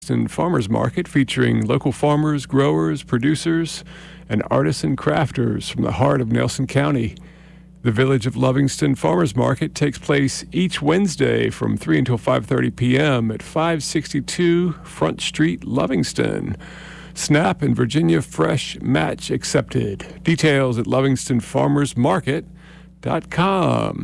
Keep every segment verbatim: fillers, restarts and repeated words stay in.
And Farmers Market featuring local farmers, growers, producers, and artisan crafters from the heart of Nelson County. The Village of Lovingston Farmers Market takes place each Wednesday from three until five thirty p.m. at five sixty-two Front Street, Lovingston. SNAP and Virginia Fresh Match accepted. Details at lovingston farmers market dot com.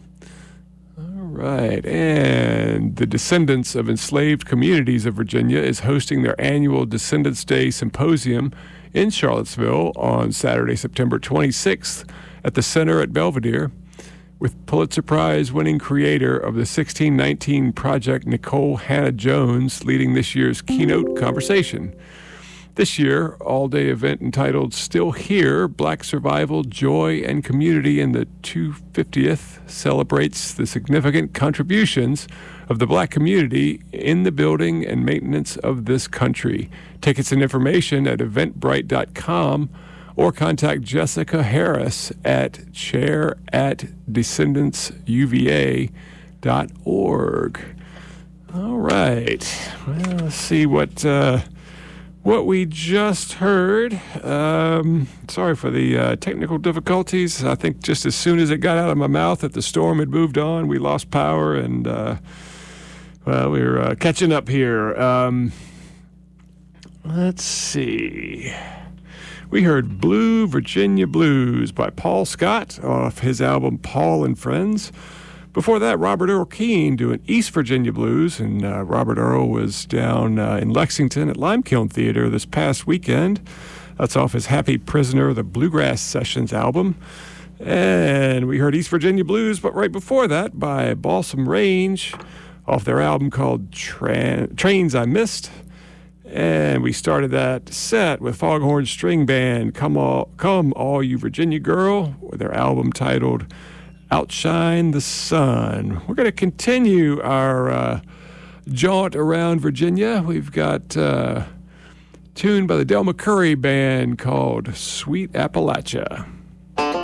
Right, and the Descendants of Enslaved Communities of Virginia is hosting their annual Descendants Day Symposium in Charlottesville on Saturday, September twenty-sixth at the Center at Belvedere, with Pulitzer Prize-winning creator of the sixteen nineteen Project, Nicole Hannah-Jones, leading this year's keynote conversation. This year, all-day event entitled Still Here, Black Survival, Joy, and Community in the two hundred fiftieth celebrates the significant contributions of the Black community in the building and maintenance of this country. Tickets and information at eventbrite dot com or contact Jessica Harris at chair at descendants u v a dot org. All right. Well, let's see what... Uh, What we just heard, um, sorry for the uh, technical difficulties. I think just as soon as it got out of my mouth that the storm had moved on, we lost power, and, uh, well, we were uh, catching up here. Um, let's see. We heard Blue Virginia Blues by Paul Scott off his album Paul and Friends. Before that, Robert Earl Keen doing East Virginia Blues, and uh, Robert Earl was down uh, in Lexington at Limekiln Theater this past weekend. That's off his Happy Prisoner, the Bluegrass Sessions album. And we heard East Virginia Blues, but right before that by Balsam Range off their album called Tra- Trains I Missed. And we started that set with Foghorn String Band, Come All, Come All You Virginia Girl, with their album titled Outshine the Sun. We're going to continue our uh, jaunt around Virginia. We've got uh, a tune by the Del McCoury Band called Sweet Appalachia.